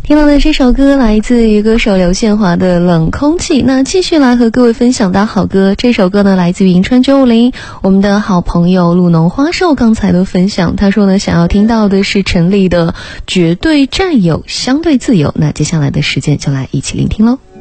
听到的这首歌来自于歌手刘宪华的《冷空气》。那继续来和各位分享到好歌，这首歌呢来自于银川950，我们的好朋友鲁农花寿刚才的分享，他说呢想要听到的是陈粒的《绝对占有相对自由》。那接下来的时间就来一起聆听喽。